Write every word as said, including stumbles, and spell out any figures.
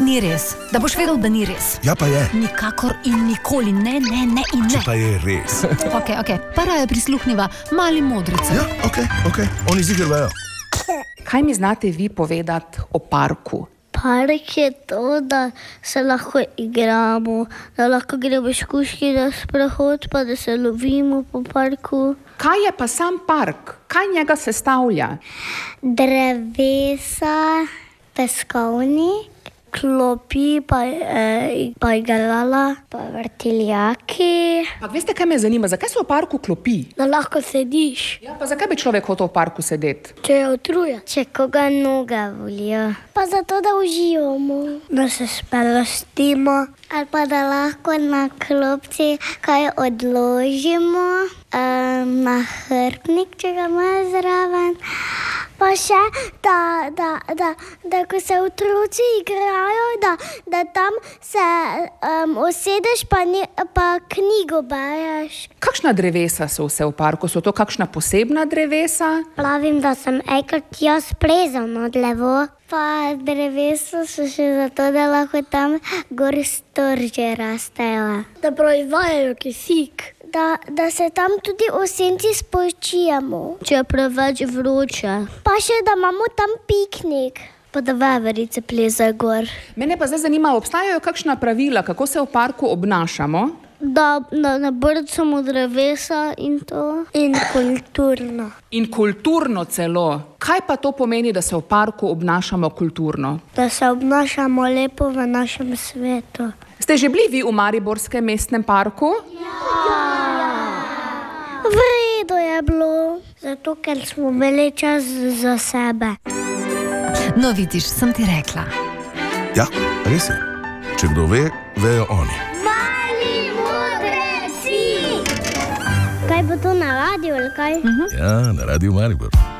ni res. Da boš vedel, da ni res. Ja, pa je. Nikakor in nikoli. Ne, ne, ne in ne. Če pa je res. Ok, ok. Para je prisluhniva mali modrice. Ja, ok, ok. Oni ziher vejo. Kaj mi znate vi povedati o parku? Park je to, da se lahko igramo, da lahko gremo s kužki na sprehod, pa da se lovimo po parku. Kaj je pa sam park? Kaj njega sestavlja? Drevesa, peskovnik, klopi, pa, eh, pa igrala, pa vrtiljaki. Pa veste, kaj me zanima? Zakaj so v parku klopi? Da lahko sediš, Ja, pa zakaj bi človek hotel v parku sedeti? če je utrujen. Če koga noga volijo. Pa zato, da uživamo. Da se sprostimo. Ali pa da lahko na klopci kaj odložimo, um, na hrbtnik, če ga imajo zraven. Pa še, da, da, da, da ko se otroci igrajo, da, da tam se um, usedeš pa, ni, pa knjigo bereš. Kakšna drevesa so vse v parku? So to kakšna posebna drevesa? Pravim, da sem enkrat jaz plezal na drevo. Pa drevesa so še zato, da lahko tam gor storže rastejo. Da proizvajajo kisik. Da, da se tam tudi v senci spočijemo. Če je preveč vroče. Pa še, da imamo tam piknik. Pa da veverice plezajo gor. Mene pa zdaj zanima, obstajajo kakšna pravila, kako se v parku obnašamo? Da, da ne brcamo drevesa in to. In kulturno. In kulturno celo. Kaj pa to pomeni, da se v parku obnašamo kulturno? Da se obnašamo lepo v našem svetu. Ste že bili vi v Mariborskem mestnem parku? V redu je bilo, zato ker smo imeli čas za sebe. No, vidiš, sem ti rekla. Ja, res je. Če kdo ve, vejo oni. Mali modreci! Kaj bo to na radiju ali kaj? Ja, na Radiu Maribor.